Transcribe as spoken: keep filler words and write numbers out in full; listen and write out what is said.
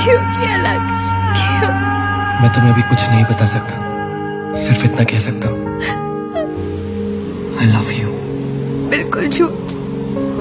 क्यों किया लाकेश, क्यों? मैं तुम्हें अभी कुछ नहीं बता सकता, सिर्फ इतना कह सकता हूँ, आई लव यू। बिल्कुल झूठ।